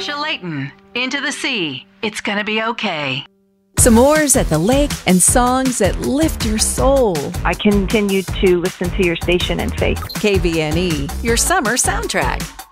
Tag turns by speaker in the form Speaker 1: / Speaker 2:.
Speaker 1: Natasha Layton, Into the Sea. It's gonna be okay.
Speaker 2: S'mores at the lake and songs that lift your soul.
Speaker 3: I continue to listen to your station in faith.
Speaker 2: KVNE, your summer soundtrack.